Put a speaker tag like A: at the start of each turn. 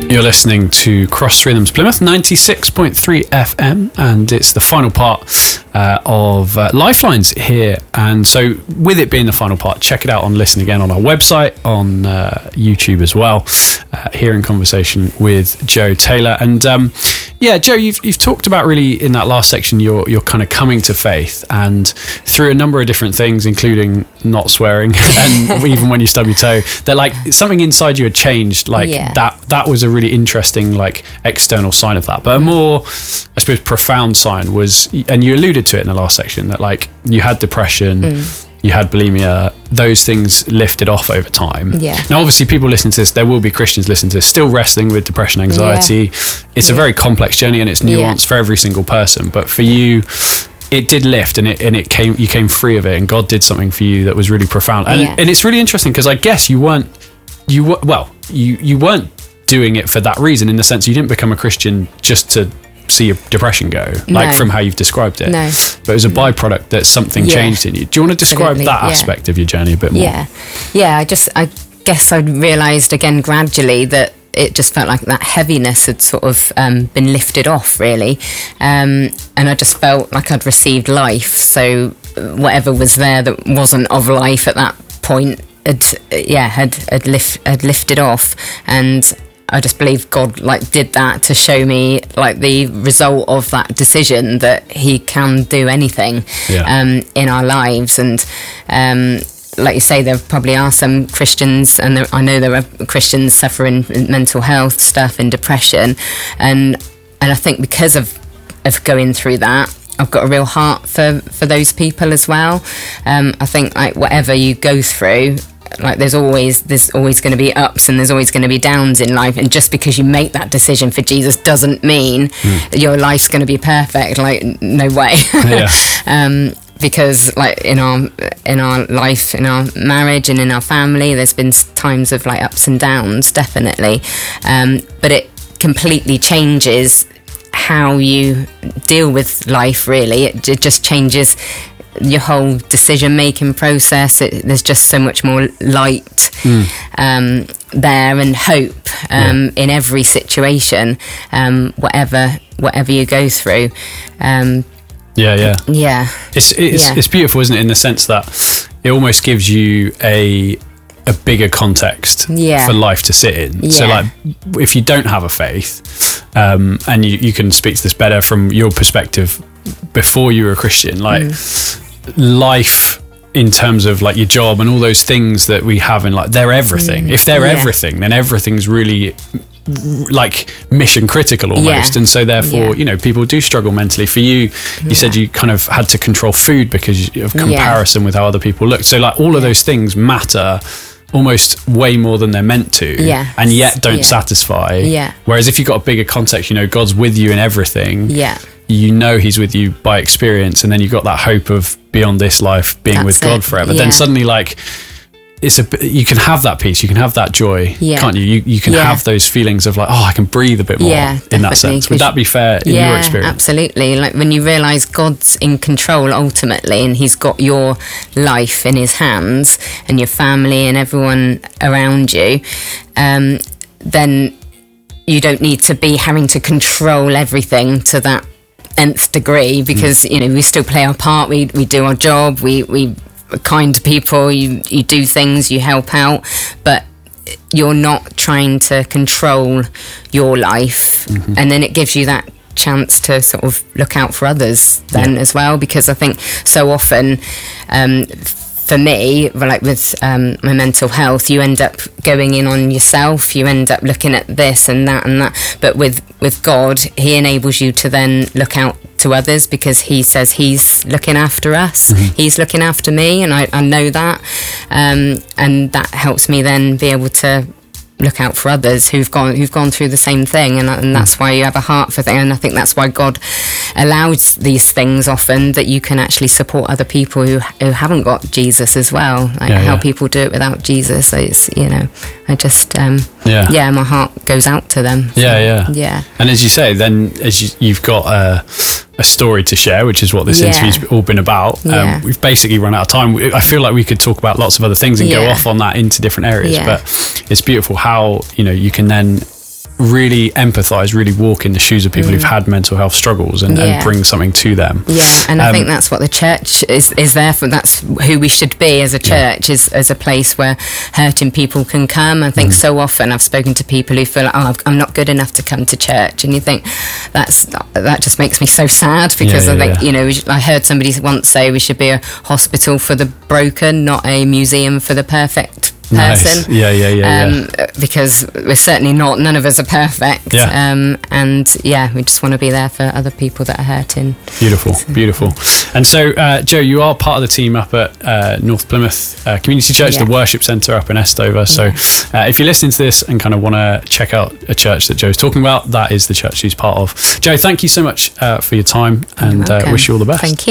A: You're listening to Cross Rhythms Plymouth 96.3 FM, and it's the final part of Lifelines here. And so with it being the final part, check it out on Listen Again on our website, on YouTube as well, here in conversation with Joe Taylor. And Joe, you've talked about really in that last section you're kind of coming to faith, and through a number of different things, including not swearing and even when you stub your toe, that like something inside you had changed, like that was a really interesting like external sign of that. But a more, I suppose, profound sign was, and you alluded to it in the last section, that like you had depression, you had bulimia, those things lifted off over time. Now obviously people listening to this, there will be Christians listening to this, still wrestling with depression, anxiety. It's a very complex journey, and it's nuanced for every single person, but for you it did lift, and you came free of it, and God did something for you that was really profound. And it's really interesting because I guess you weren't doing it for that reason, in the sense you didn't become a Christian just to see your depression go, like from how you've described it. But it was a byproduct that something changed in you. Do you want to describe that aspect of your journey a bit more?
B: I guess I realised again gradually that it just felt like that heaviness had sort of been lifted off, really, and I just felt like I'd received life. So whatever was there that wasn't of life at that point had lifted off, and I just believe God like did that to show me like the result of that decision, that He can do anything in our lives. And like you say, there probably are some Christians, and I know there are Christians suffering mental health stuff and depression, and I think because of going through that, I've got a real heart for those people as well. I think like whatever you go through, like there's always going to be ups and there's always going to be downs in life, and just because you make that decision for Jesus doesn't mean that your life's going to be perfect. Like no way. Because like in our life, in our marriage and in our family, there's been times of like ups and downs, definitely, but it completely changes how you deal with life, really. It just changes your whole decision-making process. There's just so much more light there, and hope in every situation, whatever you go through. It's beautiful, isn't it, in the sense that it almost gives you a bigger context for life to sit in. So like if you don't have a faith, and you can speak to this better from your perspective before you were a Christian, like life in terms of like your job and all those things that we have in like, they're everything. If they're everything, then everything's really like mission critical almost. And so therefore, you know, people do struggle mentally. For you, you said you kind of had to control food because of comparison with how other people look. So like all of those things matter almost way more than they're meant to, and yet don't satisfy. Whereas if you've got a bigger context, you know, God's with you in everything. You know He's with you by experience, and then you've got that hope of beyond this life being with God forever. Then suddenly, like, you can have that peace, you can have that joy, can't you? You can have those feelings of like, oh, I can breathe a bit more in that sense. Would that be fair in your experience? Absolutely. Like when you realise God's in control ultimately, and He's got your life in His hands, and your family and everyone around you, then you don't need to be having to control everything to that nth degree, because you know, we still play our part, we do our job, we are kind to people, you do things, you help out, but you're not trying to control your life. And then it gives you that chance to sort of look out for others then as well, because I think so often for me, like with my mental health, you end up going in on yourself, you end up looking at this and that, but with God, He enables you to then look out to others, because He says He's looking after us, He's looking after me, and I know that, and that helps me then be able to look out for others who've gone through the same thing, and that's why you have a heart for things. And I think that's why God allows these things often, that you can actually support other people who haven't got Jesus as well, like how people do it without Jesus. So it's, you know, I just my heart goes out to them.
A: And as you say, then as you've got a story to share, which is what this interview's all been about. We've basically run out of time. I feel like we could talk about lots of other things and go off on that into different areas, but it's beautiful how, you know, you can then
B: really empathise, really walk in the shoes of people who've had mental health struggles and bring something to them.
C: Yeah, and I think that's what the church is there for. That's who we should be as a church, is as a place where hurting people can come. I think so often I've spoken to people who feel like, I'm not good enough to come to church, and you think that just makes me so sad, because I think, you know, I heard somebody once say we should be a hospital for the broken, not a museum for the perfect person.
B: Nice.
C: Because we're certainly not, none of us are perfect. And we just want to be there for other people that are hurting.
B: Beautiful. And so Jo, you are part of the team up at North Plymouth Community Church, the worship centre up in Estover. So if you're listening to this and kind of want to check out a church that Jo's talking about, that is the church she's part of. Jo, thank you so much for your time, and wish you all the best.
C: Thank you.